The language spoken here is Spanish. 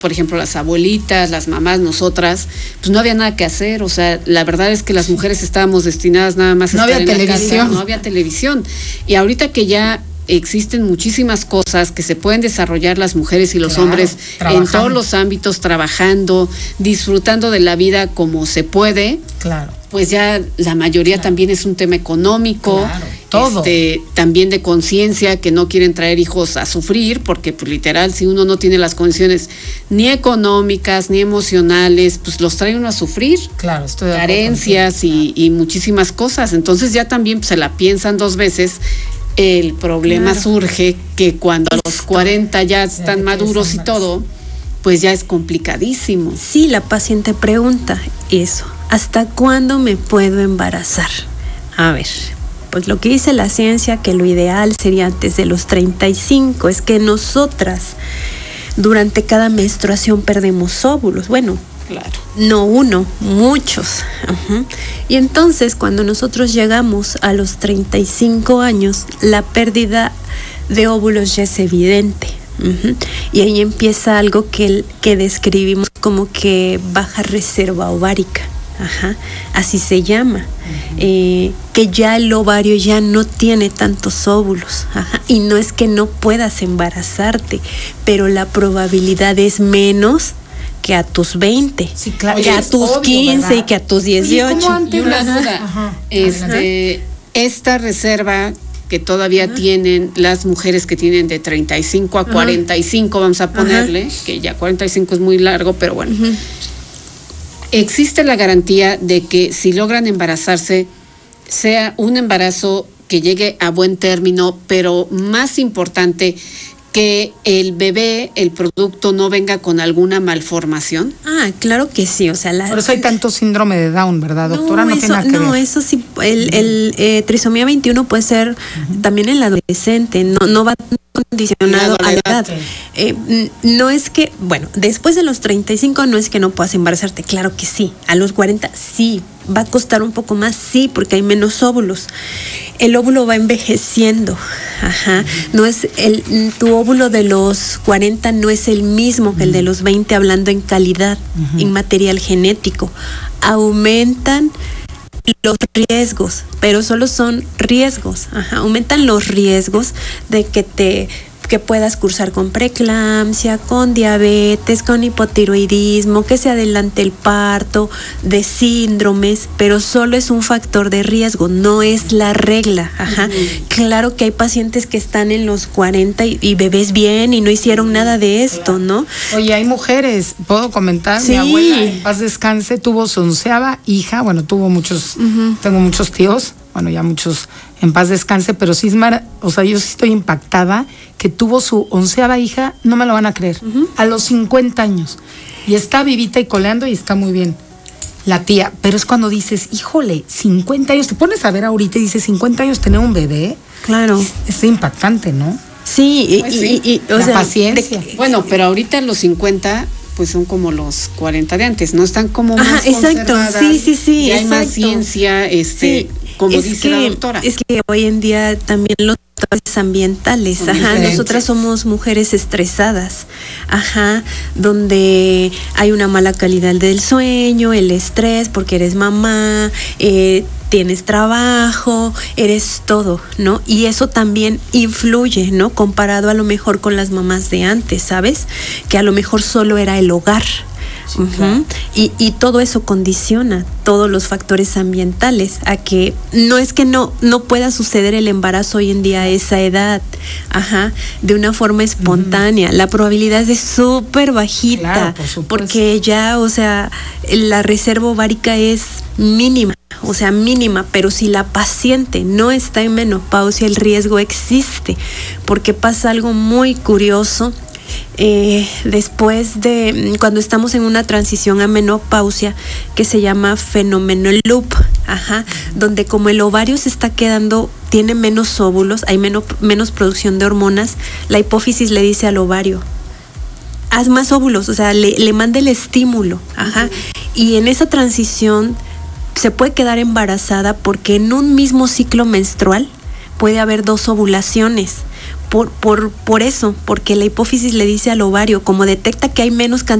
por ejemplo, las abuelitas, las mamás, nosotras, pues no había nada que hacer. O sea, la verdad es que las mujeres estábamos destinadas nada más a no estar había en televisión. la casa, no había televisión. Y ahorita que ya existen muchísimas cosas que se pueden desarrollar las mujeres y los hombres en todos los ámbitos, trabajando, disfrutando de la vida como se puede. Claro. Pues ya la mayoría también es un tema económico, todo. También de conciencia, que no quieren traer hijos a sufrir, porque pues literal, si uno no tiene las condiciones ni económicas ni emocionales, pues los trae uno a sufrir. Claro, estoy de acuerdo carencias y muchísimas cosas. Entonces ya también pues, se la piensan dos veces. El problema surge que cuando a los 40 ya están maduros y todo, pues ya es complicadísimo. Sí, la paciente pregunta eso. ¿Hasta cuándo me puedo embarazar? A ver, pues lo que dice la ciencia, que lo ideal sería antes de los 35, es que nosotras durante cada menstruación perdemos óvulos. Bueno, claro. No uno, muchos. Uh-huh. Y entonces cuando nosotros llegamos a los 35 años, la pérdida de óvulos ya es evidente. Uh-huh. Y ahí empieza algo que describimos como que baja reserva ovárica. Ajá, así se llama. Uh-huh. Que ya el ovario ya no tiene tantos óvulos. Ajá, y no es que no puedas embarazarte, pero la probabilidad es menos que a tus 20, sí, claro. Que a tus obvio, 15 ¿verdad? Y que a tus 18. Oye, y una duda, esta reserva que todavía tienen las mujeres que tienen de 35 a 45, vamos a ponerle, que ya 45 es muy largo, pero bueno. ¿Existe la garantía de que si logran embarazarse, sea un embarazo que llegue a buen término, pero más importante, que el bebé, el producto, no venga con alguna malformación? Claro que sí, o sea, por eso hay tanto síndrome de Down, ¿verdad, doctora? No tiene nada que ver. Eso sí, el trisomía 21 puede ser también en el adolescente, no va condicionado a la edad. No es que, bueno, después de los 35 no es que no puedas embarazarte, claro que sí. A los 40 sí, va a costar un poco más, sí, porque hay menos óvulos. El óvulo va envejeciendo. Ajá. No es tu óvulo de los 40 no es el mismo que el de los 20, hablando en calidad, en material genético. Aumentan los riesgos, pero solo son riesgos. Aumentan los riesgos de que puedas cursar con preeclampsia, con diabetes, con hipotiroidismo, que se adelante el parto, de síndromes, pero solo es un factor de riesgo, no es la regla. Claro que hay pacientes que están en los 40 y bebés bien y no hicieron nada de esto, ¿no? Oye, hay mujeres, ¿puedo comentar? Sí. Mi abuela, en paz descanse, tuvo su 11ª hija, bueno, tuvo muchos, tengo muchos tíos, bueno, ya muchos en paz descanse, pero sí o sea, yo sí estoy impactada que tuvo su 11ª hija, no me lo van a creer, a los 50 años. Y está vivita y coleando y está muy bien la tía, pero es cuando dices, híjole, 50 años, te pones a ver ahorita y dices, 50 años tener un bebé. Claro. Es impactante, ¿no? Sí, pues y la paciencia. Bueno, pero ahorita los 50... pues son como los 40 de antes, ¿no? Están como más conservadas. Sí, ya hay más ciencia, como dice la doctora. Es que hoy en día también los factores ambientales, nosotras somos mujeres estresadas, donde hay una mala calidad del sueño, el estrés, porque eres mamá, tienes trabajo, eres todo, ¿no? Y eso también influye, ¿no? Comparado a lo mejor con las mamás de antes, ¿sabes? Que a lo mejor solo era el hogar. Sí, claro. Y todo eso condiciona todos los factores ambientales a que no es que no pueda suceder el embarazo hoy en día a esa edad, de una forma espontánea. La probabilidad es súper bajita, claro, por supuesto, porque ya, o sea, la reserva ovárica es mínima. O sea, mínima, pero si la paciente no está en menopausia, el riesgo existe, porque pasa algo muy curioso. Después de cuando estamos en una transición a menopausia, que se llama fenómeno loop, donde como el ovario se está quedando, tiene menos óvulos, hay menos producción de hormonas, la hipófisis le dice al ovario, haz más óvulos, o sea, le manda el estímulo, y en esa transición se puede quedar embarazada porque en un mismo ciclo menstrual puede haber 2 ovulaciones. por eso, porque la hipófisis le dice al ovario, como detecta que hay menos cantidad